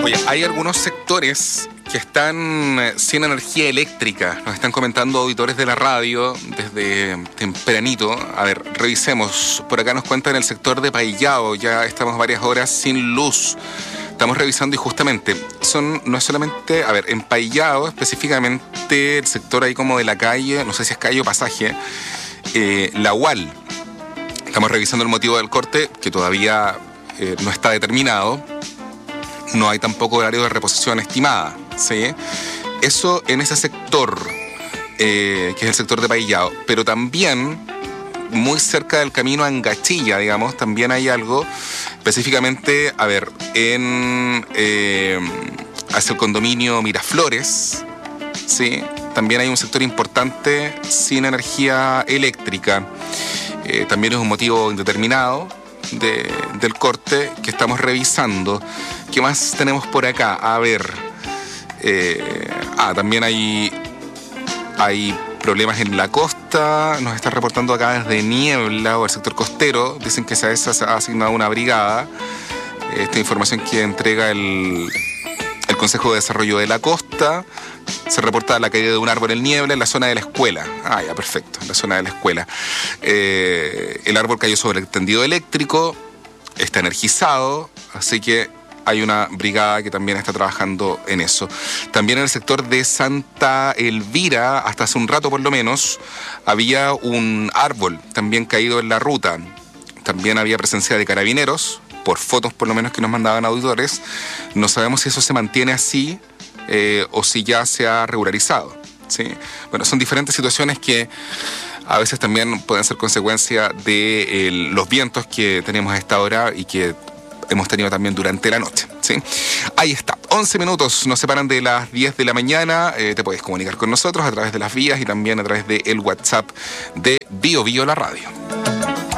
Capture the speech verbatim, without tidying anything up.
Oye, hay algunos sectores que están sin energía eléctrica. Nos están comentando auditores de la radio desde tempranito. A ver, revisemos. Por acá nos cuentan el sector de Paillao. Ya estamos varias horas sin luz. Estamos revisando y justamente son, no es solamente, a ver, en Paillao específicamente, el sector ahí como de la calle, no sé si es calle o pasaje, eh, La U A L. Estamos revisando el motivo del corte, que todavía eh, no está determinado. No hay tampoco horario de reposición estimada, ¿sí? Eso en ese sector, eh, que es el sector de Paillao. Pero también, muy cerca del camino a Angachilla, digamos, también hay algo, específicamente, a ver, en eh, hacia el condominio Miraflores, ¿sí? También hay un sector importante sin energía eléctrica. Eh, también es un motivo indeterminado de, del corte que estamos revisando. ¿Qué más tenemos por acá? A ver. Eh, ah, también hay, hay problemas en la costa. Nos están reportando acá desde Niebla o el sector costero. Dicen que se ha asignado una brigada. Esta información que entrega el, el Consejo de Desarrollo de la Costa. Se reporta la caída de un árbol en Niebla en la zona de la escuela. Ah, ya, perfecto, en la zona de la escuela. Eh, el árbol cayó sobre el tendido eléctrico. Está energizado, así que hay una brigada que también está trabajando en eso. También en el sector de Santa Elvira, hasta hace un rato por lo menos, había un árbol también caído en la ruta. También había presencia de carabineros, por fotos por lo menos que nos mandaban auditores. No sabemos si eso se mantiene así eh, o si ya se ha regularizado, ¿sí? Bueno, son diferentes situaciones que a veces también pueden ser consecuencia de eh, los vientos que tenemos a esta hora y que hemos tenido también durante la noche, ¿sí? Ahí está, once minutos nos separan de las diez de la mañana. Eh, te puedes comunicar con nosotros a través de las vías y también a través del WhatsApp de Bio Bio la Radio.